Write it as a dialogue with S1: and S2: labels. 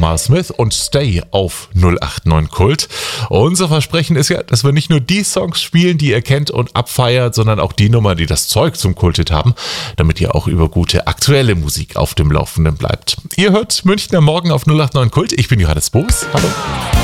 S1: Miles Smith und Stay auf 089 Kult. Unser Versprechen ist ja, dass wir nicht nur die Songs spielen, die ihr kennt und abfeiert, sondern auch die Nummer, die das Zeug zum Kulthit haben, damit ihr auch über gute aktuelle Musik auf dem Laufenden bleibt. Ihr hört Münchner Morgen auf 089 Kult. Ich bin Johannes Boos. Hallo.